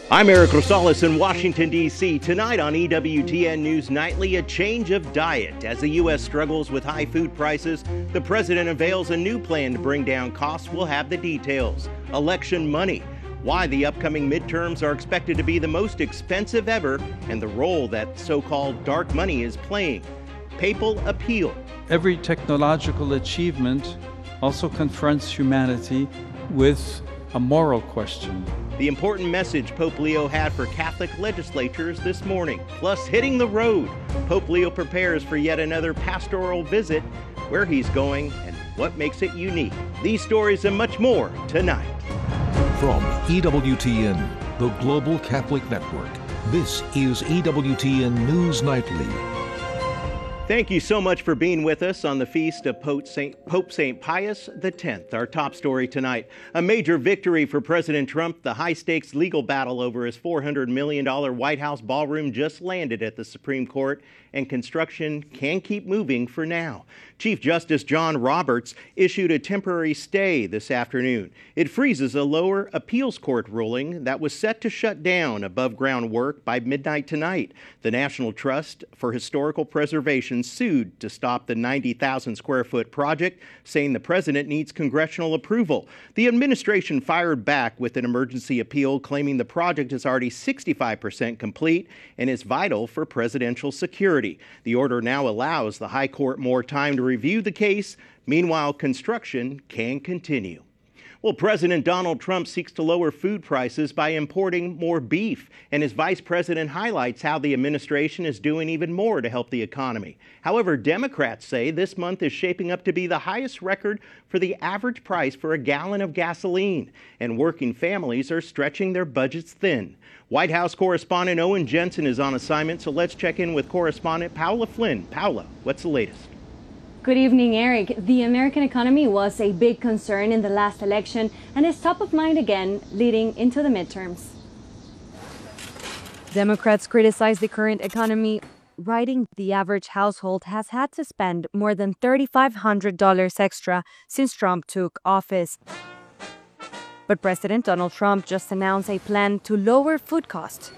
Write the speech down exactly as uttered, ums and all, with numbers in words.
I'm Eric Rosales in Washington, D C Tonight on E W T N News Nightly, a change of diet. As the U S struggles with high food prices, the president unveils a new plan to bring down costs. We'll have the details. Election money, why the upcoming midterms are expected to be the most expensive ever, and the role that so-called dark money is playing. Papal appeal. Every technological achievement also confronts humanity with a moral question. The important message Pope Leo had for Catholic legislatures this morning. Plus, hitting the road. Pope Leo prepares for yet another pastoral visit, where he's going and what makes it unique. These stories and much more tonight. From E W T N, the Global Catholic Network, this is E W T N News Nightly. Thank you so much for being with us on the feast of Pope Saint Pope Saint Pius the tenth. Our top story tonight, a major victory for President Trump. The high-stakes legal battle over his four hundred million dollars White House ballroom just landed at the Supreme Court, and construction can keep moving for now. Chief Justice John Roberts issued a temporary stay this afternoon. It freezes a lower appeals court ruling that was set to shut down above-ground work by midnight tonight. The National Trust for Historical Preservation sued to stop the ninety thousand square foot project, saying the president needs congressional approval. The administration fired back with an emergency appeal, claiming the project is already sixty-five percent complete and is vital for presidential security. The order now allows the High Court more time to review the case. Meanwhile, construction can continue. Well, President Donald Trump seeks to lower food prices by importing more beef, and his vice president highlights how the administration is doing even more to help the economy. However, Democrats say this month is shaping up to be the highest record for the average price for a gallon of gasoline, and working families are stretching their budgets thin. White House correspondent Owen Jensen is on assignment, so let's check in with correspondent Paula Flynn. Paula, what's the latest? Good evening, Eric. The American economy was a big concern in the last election and is top of mind again leading into the midterms. Democrats criticize the current economy, writing the average household has had to spend more than three thousand five hundred dollars extra since Trump took office. But President Donald Trump just announced a plan to lower food costs.